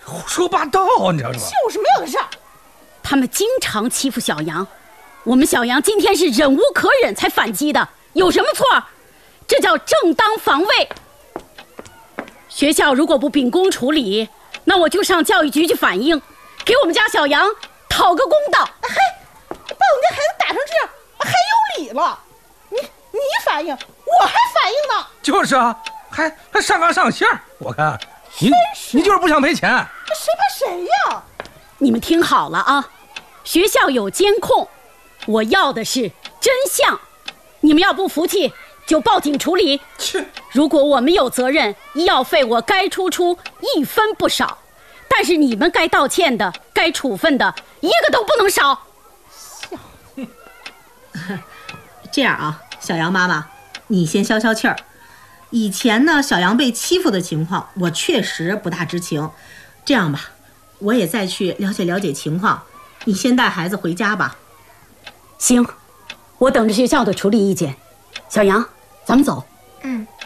胡说八道，你知道吗？ 就是没有个事儿。 他们经常欺负小杨，我们小杨今天是忍无可忍才反击的，有什么错？这叫正当防卫。学校如果不秉公处理，那我就上教育局去反映，给我们家小杨讨个公道。 把我们家孩子打成这样，还有理了？你反应，我还反应呢。 就是啊，还上纲上线，我看你就是不想赔钱。 谁怕谁呀？ 你们听好了啊，学校有监控，我要的是真相。你们要不服气，就报警处理。如果我们有责任，医药费我该出1分不少，但是你们该道歉的、该处分的，一个都不能少。 这样啊，小杨妈妈，你先消消气儿。以前呢，小杨被欺负的情况，我确实不大知情。这样吧，我也再去了解了解情况。你先带孩子回家吧。 行，我等着学校的处理意见。小杨，咱们走。 嗯。